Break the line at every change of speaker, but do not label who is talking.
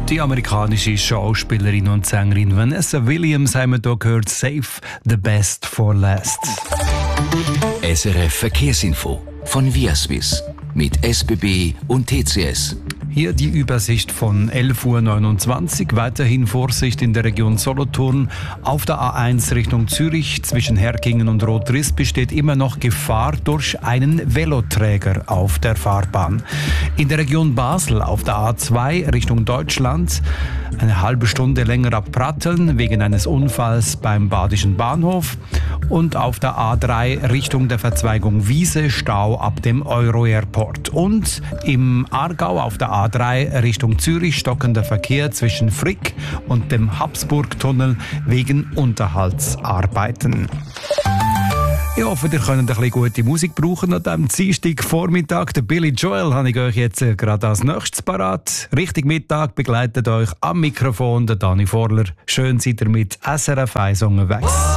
Die amerikanische Schauspielerin und Sängerin Vanessa Williams haben wir hier gehört, Save the Best for Last.
SRF Verkehrsinfo von Viaswiss mit SBB und TCS.
Hier die Übersicht von 11:29 Uhr. Weiterhin Vorsicht in der Region Solothurn. Auf der A1 Richtung Zürich zwischen Herkingen und Rotriss besteht immer noch Gefahr durch einen Veloträger auf der Fahrbahn. In der Region Basel auf der A2 Richtung Deutschland eine halbe Stunde länger ab Pratteln wegen eines Unfalls beim Badischen Bahnhof. Und auf der A3 Richtung der Verzweigung Wiese Stau ab dem Euro-Airport. Und im Aargau auf der A3 Richtung Zürich stockender Verkehr zwischen Frick und dem Habsburg-Tunnel wegen Unterhaltsarbeiten. Ich hoffe, ihr könnt ein bisschen gute Musik brauchen an diesem Dienstagvormittag. Der Billy Joel habe ich euch jetzt gerade als nächstes parat. Richtig Mittag begleitet euch am Mikrofon der Dani Vorler. Schön seid ihr mit SRF 1 unterwegs.